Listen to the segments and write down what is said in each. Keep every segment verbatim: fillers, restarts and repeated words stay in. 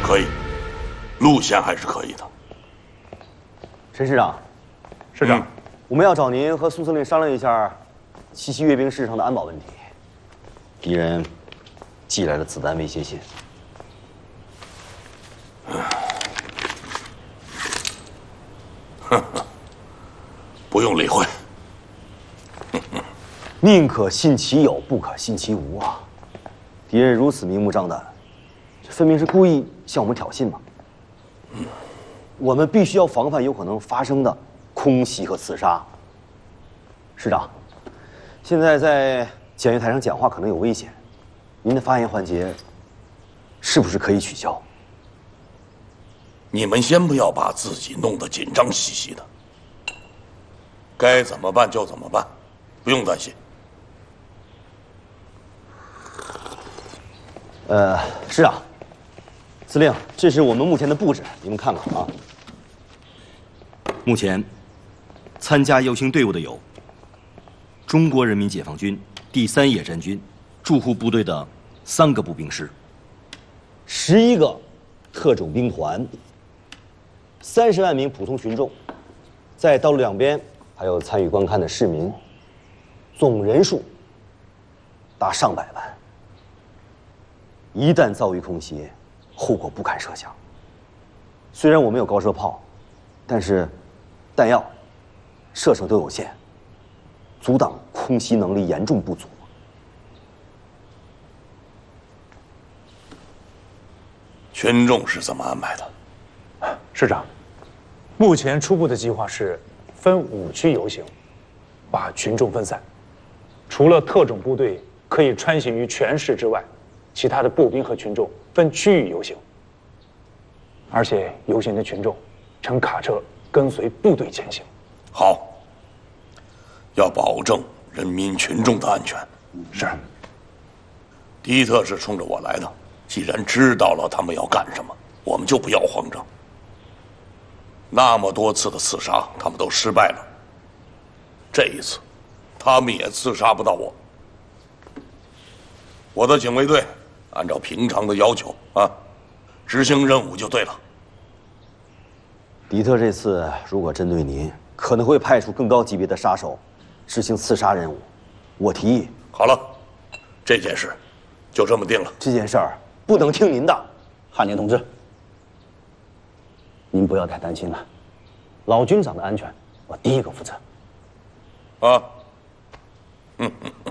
可以，路线还是可以的。 陈师长， 师长， 嗯、我们要找您和苏司令商量一下七夕阅兵式上的安保问题。敌人寄来了子弹威胁信。 哼哼，不用理会。 宁可信其有，不可信其无啊！敌人如此明目张胆，这分明是故意向我们挑衅嘛。嗯，我们必须要防范有可能发生的空袭和刺杀。师长，现在在检阅台上讲话可能有危险，您的发言环节是不是可以取消？ 你们先不要把自己弄得紧张兮兮的，该怎么办就怎么办，不用担心。 呃，师长，司令，这是我们目前的布置，你们看看啊。 目前参加游行队伍的有中国人民解放军第三野战军驻沪部队的三个步兵师， 十一个特种兵团，三十万名普通群众，在道路两边还有参与观看的市民，总人数达上百万。一旦遭遇空袭，后果不堪设想。虽然我们有高射炮，但是弹药、射程都有限，阻挡空袭能力严重不足。 群众是怎么安排的？ 师长，目前初步的计划是分五区游行，把群众分散。除了特种部队可以穿行于全市之外，其他的步兵和群众分区域游行，而且游行的群众乘卡车跟随部队前行。 好，要保证人民群众的安全。 是。 迪特是冲着我来的，既然知道了他们要干什么，我们就不要慌张。那么多次的刺杀，他们都失败了，这一次，他们也刺杀不到我。我的警卫队按照平常的要求啊，执行任务就对了。 迪特这次如果针对您，可能会派出更高级别的杀手执行刺杀任务。我提议， 好了，这件事就这么定了。 这件事儿不能听您的， 汉宁同志，您不要太担心了，老军长的安全我第一个负责。 啊，嗯嗯嗯。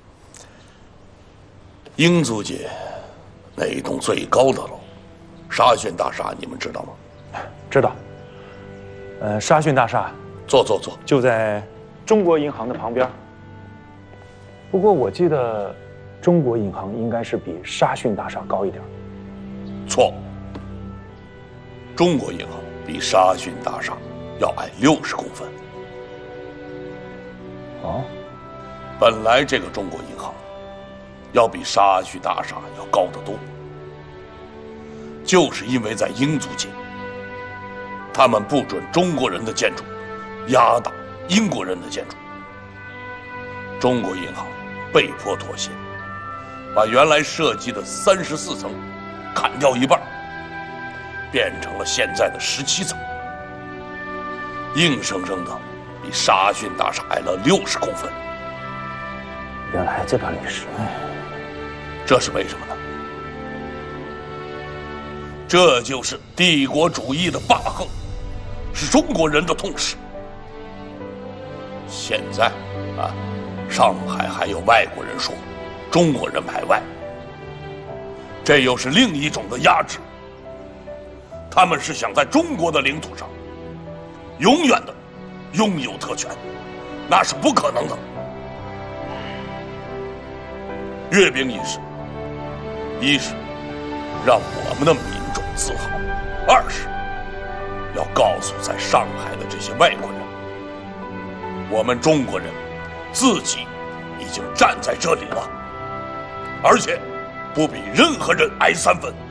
英租界那一栋最高的楼，沙逊大厦，你们知道吗？ 知道。呃，沙逊大厦， 坐坐坐， 就在中国银行的旁边。不过我记得，中国银行应该是比沙逊大厦高一点。 错，中国银行比沙逊大厦要矮六十公分。 哦， 本来这个中国银行要比沙逊大厦要高得多，就是因为在英租界，他们不准中国人的建筑压倒英国人的建筑，中国银行被迫妥协，把原来设计的三十四层砍掉一半，变成了现在的十七层，硬生生的比沙逊大厦矮了六十公分。 原来这段历史， 这是为什么呢？这就是帝国主义的霸横，是中国人的痛耻。现在啊，上海还有外国人说中国人排外，这又是另一种的压制。他们是想在中国的领土上永远的拥有特权，那是不可能的。阅兵仪式，一是让我们的民众自豪，二是要告诉在上海的这些外国人，我们中国人自己已经站在这里了，而且不比任何人矮三分。